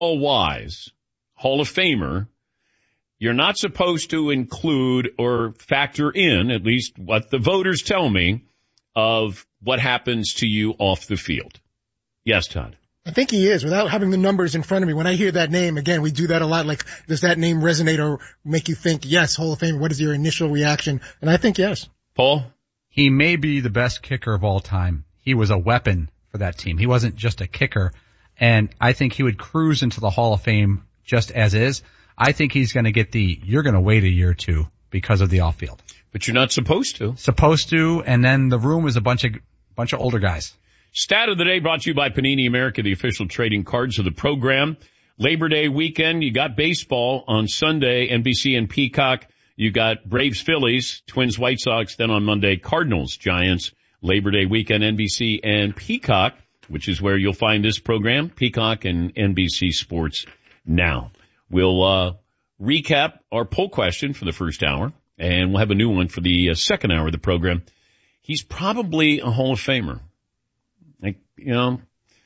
wise Hall of Famer, you're not supposed to include or factor in, at least what the voters tell me, of what happens to you off the field. Yes, Todd. I think he is, without having the numbers in front of me. When I hear that name, again, we do that a lot. Like, does that name resonate or make you think, yes, Hall of Fame? What is your initial reaction? And I think yes. Paul? He may be the best kicker of all time. He was a weapon for that team. He wasn't just a kicker. And I think he would cruise into the Hall of Fame just as is. I think he's going to get you're going to wait a year or two because of the off field. But you're not supposed to. Supposed to, and then the room is a bunch of older guys. Stat of the day brought to you by Panini America, the official trading cards of the program. Labor Day weekend, you got baseball on Sunday, NBC and Peacock. You got Braves, Phillies, Twins, White Sox. Then on Monday, Cardinals, Giants. Labor Day weekend, NBC and Peacock, which is where you'll find this program, Peacock and NBC Sports Now. We'll recap our poll question for the first hour, and we'll have a new one for the second hour of the program. He's probably a Hall of Famer. Like, you know,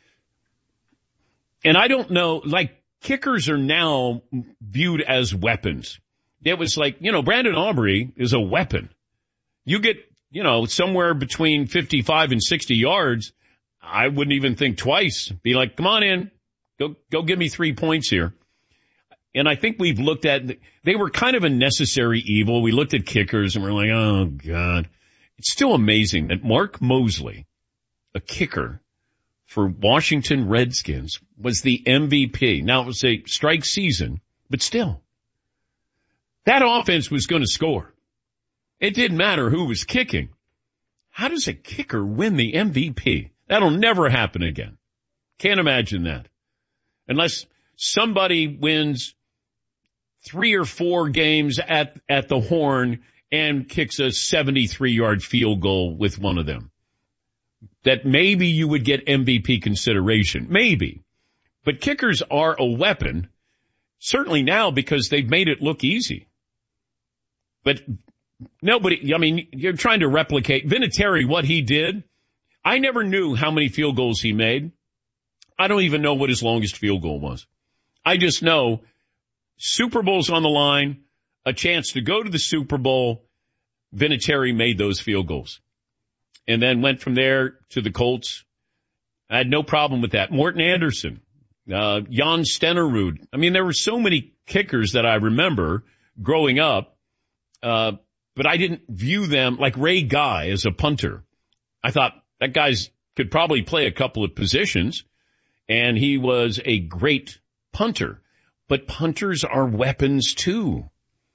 and I don't know, like, kickers are now viewed as weapons. It was like, you know, Brandon Aubrey is a weapon. You get, you know, somewhere between 55 and 60 yards, I wouldn't even think twice. Be like, come on in, go give me 3 points here. And I think we've looked at, they were kind of a necessary evil. We looked at kickers and we're like, oh God. It's still amazing that Mark Mosley, a kicker for Washington Redskins, was the MVP. Now it was a strike season, but still. That offense was going to score. It didn't matter who was kicking. How does a kicker win the MVP? That'll never happen again. Can't imagine that. Unless somebody wins 3 or 4 games at the horn and kicks a 73-yard field goal with one of them. That maybe you would get MVP consideration. Maybe. But kickers are a weapon, certainly now because they've made it look easy. But nobody, I mean, you're trying to replicate Vinatieri, what he did. I never knew how many field goals he made. I don't even know what his longest field goal was. I just know Super Bowl's on the line, a chance to go to the Super Bowl. Vinatieri made those field goals. And then went from there to the Colts. I had no problem with that. Morton Anderson, Jan Stenerud. I mean, there were so many kickers that I remember growing up, but I didn't view them like Ray Guy as a punter. I thought that guy's could probably play a couple of positions, and he was a great punter. But punters are weapons too.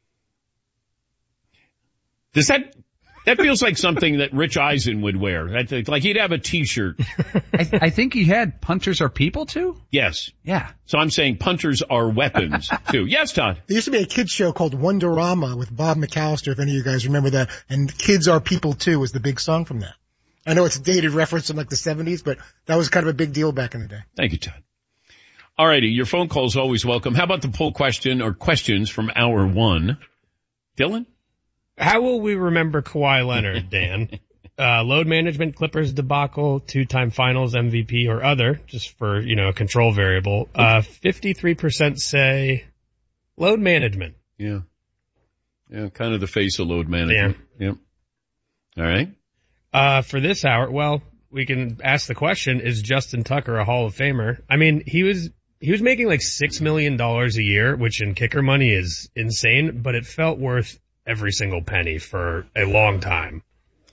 Does that feels like something that Rich Eisen would wear. Like he'd have a T-shirt. I think he had punters are people too? Yes. Yeah. So I'm saying punters are weapons too. Yes, Todd. There used to be a kids show called Wonderama with Bob McAllister, if any of you guys remember that. And Kids Are People Too was the big song from that. I know it's a dated reference in like the 70s, but that was kind of a big deal back in the day. Thank you, Todd. All righty. Your phone call is always welcome. How about the poll question or questions from hour one? Dylan? How will we remember Kawhi Leonard, Dan? Load management, Clippers debacle, 2-time finals MVP or other, just for, a control variable. 53% say load management. Yeah. Yeah, kind of the face of load management. Yeah. Yep. All right. For this hour, well, we can ask the question, is Justin Tucker a Hall of Famer? I mean, he was making like $6 million a year, which in kicker money is insane, but it felt worth every single penny for a long time.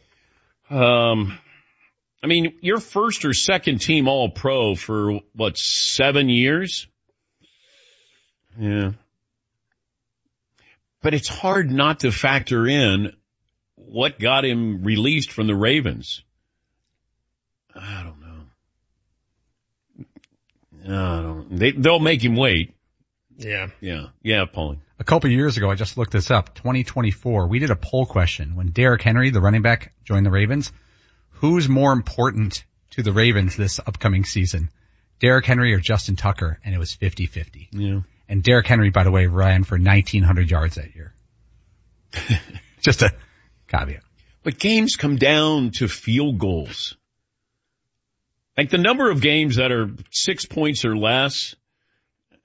I mean, you're first or second team All-Pro for, 7 years? Yeah. But it's hard not to factor in what got him released from the Ravens. I don't know. They'll make him wait. Yeah. Yeah, Paulie. A couple of years ago, I just looked this up, 2024, we did a poll question when Derrick Henry, the running back, joined the Ravens. Who's more important to the Ravens this upcoming season, Derrick Henry or Justin Tucker? And it was 50-50. Yeah. And Derrick Henry, by the way, ran for 1,900 yards that year. Just a caveat. But games come down to field goals. Like the number of games that are 6 points or less,